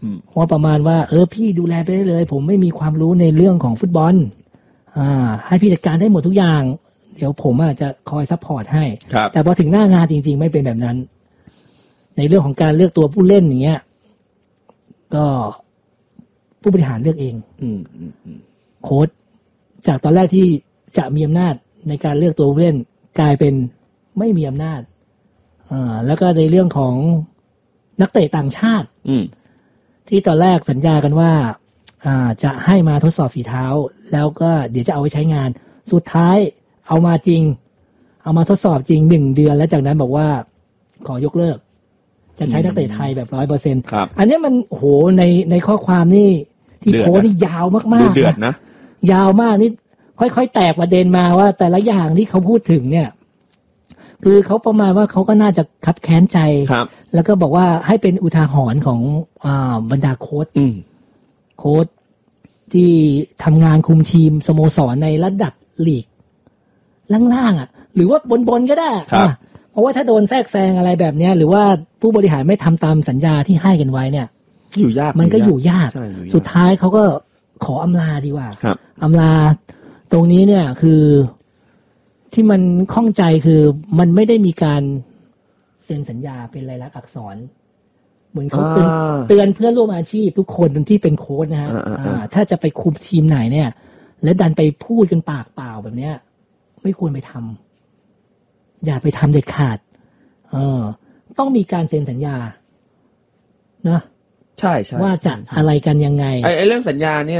ว่าประมาณว่าพี่ดูแลไปได้เลยผมไม่มีความรู้ในเรื่องของฟุตบอลให้พี่จัดการได้หมดทุกอย่างเดี๋ยวผมจะคอยซัพพอร์ตให้แต่พอถึงหน้างานจริงๆไม่เป็นแบบนั้นในเรื่องของการเลือกตัวผู้เล่นอย่างเงี้ยก็ผู้บริหารเลือกเองโค้ชจากตอนแรกที่จะมีอำนาจในการเลือกตัวผู้เล่นกลายเป็นไม่มีอำนาจแล้วก็ในเรื่องของนักเตะต่างชาติที่ตอนแรกสัญญากันว่าจะให้มาทดสอบฝีเท้าแล้วก็เดี๋ยวจะเอาไปใช้งานสุดท้ายเอามาจริงเอามาทดสอบจริง1 เดือนแล้วจากนั้นบอกว่าขอยกเลิกจะใช้นักเตะไทยแบบ 100% อันนี้มันโหในข้อความนี่ที่โพสต์นี่ยาวมากๆเดือดนะยาวมากนี่ค่อยๆแตกประเด็นมาว่าแต่ละอย่างที่เขาพูดถึงเนี่ยคือเขาประมาณว่าเขาก็น่าจะคับแค้นใจแล้วก็บอกว่าให้เป็นอุทาหรณ์ของบรรดาโค้ชที่ทำงานคุมทีมสโมสรในระดับลีกล่างๆหรือว่าบนๆก็ได้เพราะว่าถ้าโดนแทรกแซงอะไรแบบนี้หรือว่าผู้บริหารไม่ทำตามสัญญาที่ให้กันไว้เนี่ยอยู่ยากมันก็อยู่ยากสุดท้ายเขาก็ขออำลาดีกว่าอำลาตรงนี้เนี่ยคือที่มันข้องใจคือมันไม่ได้มีการเซ็นสัญญาเป็นลายลักษณ์อักษรเหมือนเขาเตือนเพื่อนร่วมอาชีพทุกคนที่เป็นโค้ชนะฮะถ้าจะไปคุมทีมไหนเนี่ยแล้วดันไปพูดกันปากเปล่าแบบเนี้ยไม่ควรไปทำอย่าไปทำเด็ดขาดต้องมีการเซ็นสัญญานะใช่ๆว่าจะอะไรกันยังไงไอ้เรื่องสัญญาเนี่ย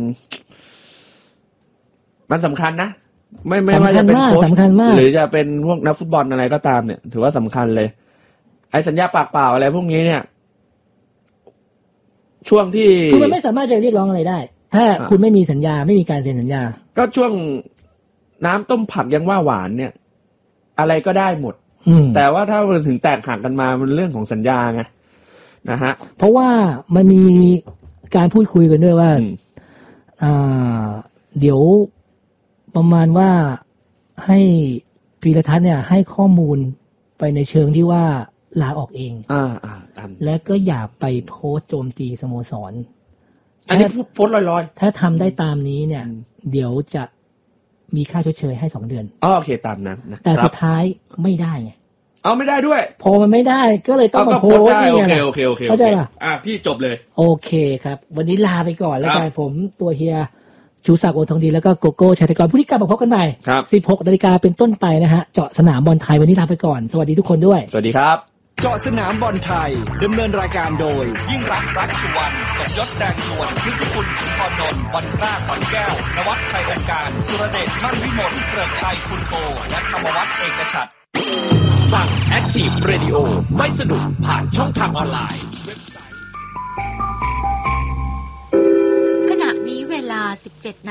มันสำคัญนะไม่ว่าจะเป็นโค้ชหรือจะเป็นพวกนักฟุตบอลอะไรก็ตามเนี่ยถือว่าสำคัญเลยไอ้สัญญาปากเปล่าอะไรพวกนี้เนี่ยช่วงที่คือมันไม่สามารถจะเรียกร้องอะไรได้ถ้าคุณไม่มีสัญญาไม่มีการเซ็นสัญญาก็ช่วงน้ำต้มผักยังว่าหวานเนี่ยอะไรก็ได้หมดแต่ว่าถ้ามันถึงแตกหักกันมามันเรื่องของสัญญาไงนะฮะเพราะว่ามันมีการพูดคุยกันด้วยว่าเดี๋ยวประมาณว่าให้พีรทัศน์เนี่ยให้ข้อมูลไปในเชิงที่ว่าลาออกเองและก็อย่าไปโพสต์โจมตีสโมสรอันนี้โพสต์ลอยๆถ้าทำได้ตามนี้เนี่ยเดี๋ยวจะมีค่าชดเชยให้2 เดือนโอเคตามนั้นนะแต่สุดท้ายไม่ได้ไงไม่ได้ด้วยพอมันไม่ได้ก็เลยต้องมาโพสต์นี่ไงโอเคเข้าใจป่ะพี่จบเลยโอเคครับวันนี้ลาไปก่อนแล้วกันผมตัวเฮียชูศักดิ์โอทองดีแล้วก็โกโก้ชัยธกรผู้ที่กลับมาพบกันใหม่ 16 นาฬิกาเป็นต้นไปนะฮะเจาะสนามบอลไทยวันนี้ลาไปก่อนสวัสดีทุกคนด้วยสวัสดีครับเจาะสนามบอลไทยดำเนินรายการโดยยิ่งรักรักสุวรรณสมยศแสงนวลพิจิตรสุนทรนนท์วันกล้าขวัญแก้วนวัชชัยองค์การสุรเดชมั่นวิมลเกริกชัยคุณโตและธรรมวัฒน์เอกฉัตรฟัง Active Radio ไม่สนุกผ่านช่องทางออนไลน์ขณะนี้เวลา 17